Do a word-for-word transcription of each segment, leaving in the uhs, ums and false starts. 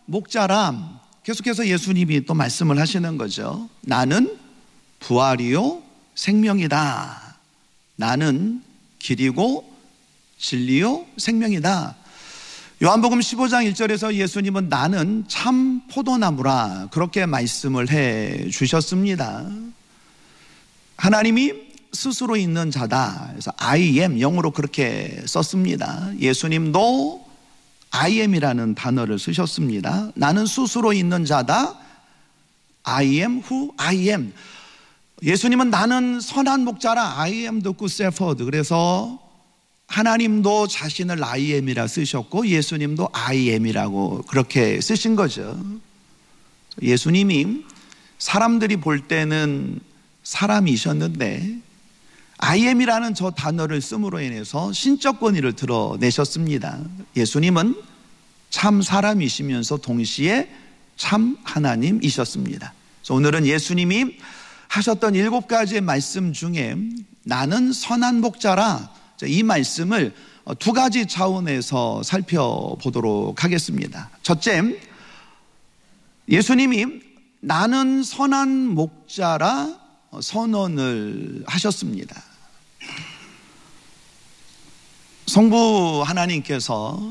목자라 계속해서 예수님이 또 말씀을 하시는 거죠. 나는 부활이요 생명이다. 나는 길이고 진리요 생명이다. 요한복음 십오 장 일 절에서 예수님은 나는 참 포도나무라 그렇게 말씀을 해 주셨습니다. 하나님이 스스로 있는 자다. 그래서 I am 영어로 그렇게 썼습니다. 예수님도 I am이라는 단어를 쓰셨습니다. 나는 스스로 있는 자다. I am who I am. 예수님은 나는 선한 목자라 I am the good shepherd. 그래서 하나님도 자신을 I am이라 쓰셨고 예수님도 I am이라고 그렇게 쓰신 거죠. 예수님이 사람들이 볼 때는 사람이셨는데 I am이라는 저 단어를 씀으로 인해서 신적 권위를 드러내셨습니다. 예수님은 참 사람이시면서 동시에 참 하나님이셨습니다. 그래서 오늘은 예수님이 하셨던 일곱 가지의 말씀 중에 나는 선한 목자라 이 말씀을 두 가지 차원에서 살펴보도록 하겠습니다. 첫째, 예수님이 나는 선한 목자라 선언을 하셨습니다. 성부 하나님께서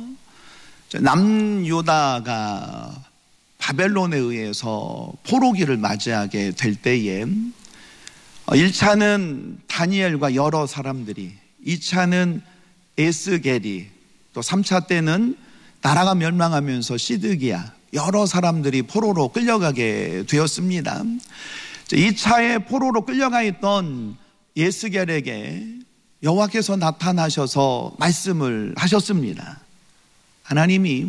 남유다가 바벨론에 의해서 포로기를 맞이하게 될 때에 일 차는 다니엘과 여러 사람들이, 이 차는 에스겔이, 또 삼 차 때는 나라가 멸망하면서 시드기야, 여러 사람들이 포로로 끌려가게 되었습니다. 이 차에 포로로 끌려가 있던 에스겔에게 여호와께서 나타나셔서 말씀을 하셨습니다. 하나님이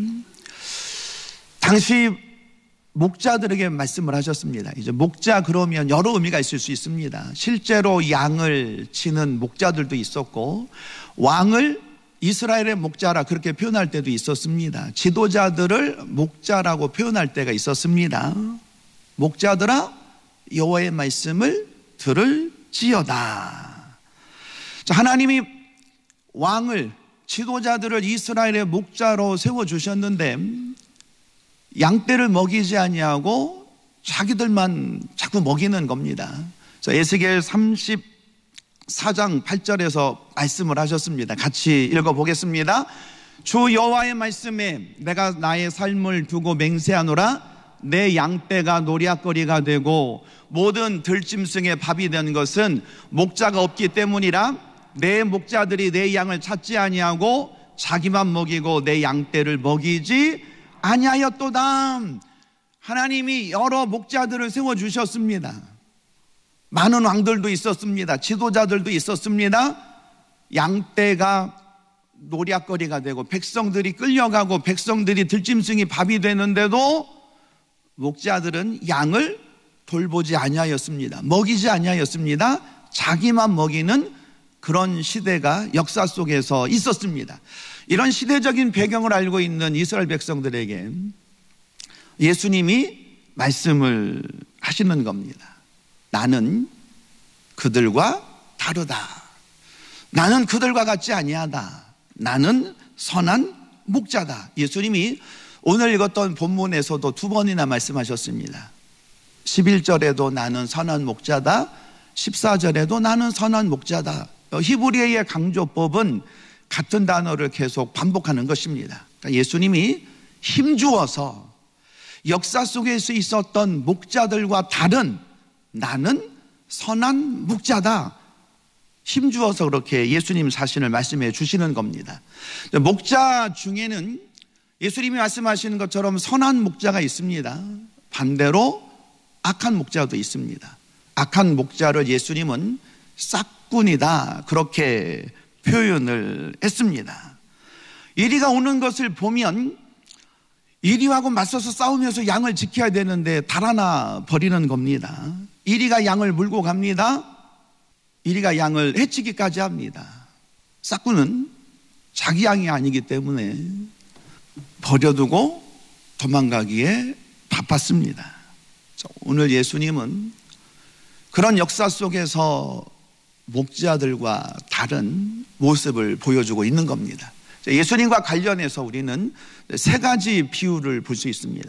당시 목자들에게 말씀을 하셨습니다. 이제 목자 그러면 여러 의미가 있을 수 있습니다. 실제로 양을 치는 목자들도 있었고 왕을 이스라엘의 목자라 그렇게 표현할 때도 있었습니다. 지도자들을 목자라고 표현할 때가 있었습니다. 목자들아 여호와의 말씀을 들을지어다. 자, 하나님이 왕을, 지도자들을 이스라엘의 목자로 세워주셨는데 양떼를 먹이지 아니하고 자기들만 자꾸 먹이는 겁니다. 자, 에스겔 삼십사 장 팔 절에서 말씀을 하셨습니다. 같이 읽어보겠습니다. 주 여호와의 말씀에 내가 나의 삶을 두고 맹세하노라. 내 양떼가 노략거리가 되고 모든 들짐승의 밥이 된 것은 목자가 없기 때문이라. 내 목자들이 내 양을 찾지 아니하고 자기만 먹이고 내 양떼를 먹이지 아니하였도다. 하나님이 여러 목자들을 세워주셨습니다. 많은 왕들도 있었습니다. 지도자들도 있었습니다. 양떼가 노략거리가 되고 백성들이 끌려가고 백성들이 들짐승이 밥이 되는데도 목자들은 양을 돌보지 아니하였습니다. 먹이지 아니하였습니다. 자기만 먹이는 그런 시대가 역사 속에서 있었습니다. 이런 시대적인 배경을 알고 있는 이스라엘 백성들에게 예수님이 말씀을 하시는 겁니다. 나는 그들과 다르다. 나는 그들과 같지 아니하다. 나는 선한 목자다. 예수님이 오늘 읽었던 본문에서도 두 번이나 말씀하셨습니다. 십일 절에도 나는 선한 목자다. 십사 절에도 나는 선한 목자다. 히브리어의 강조법은 같은 단어를 계속 반복하는 것입니다. 그러니까 예수님이 힘주어서 역사 속에서 있었던 목자들과 다른 나는 선한 목자다. 힘주어서 그렇게 예수님 자신을 말씀해 주시는 겁니다. 목자 중에는 예수님이 말씀하시는 것처럼 선한 목자가 있습니다. 반대로 악한 목자도 있습니다. 악한 목자를 예수님은 싹군이다 그렇게 표현을 했습니다. 이리가 오는 것을 보면 이리하고 맞서서 싸우면서 양을 지켜야 되는데 달아나 버리는 겁니다. 이리가 양을 물고 갑니다. 이리가 양을 해치기까지 합니다. 싹군은 자기 양이 아니기 때문에 버려두고 도망가기에 바빴습니다. 오늘 예수님은 그런 역사 속에서 목자들과 다른 모습을 보여주고 있는 겁니다. 예수님과 관련해서 우리는 세 가지 비유를 볼 수 있습니다.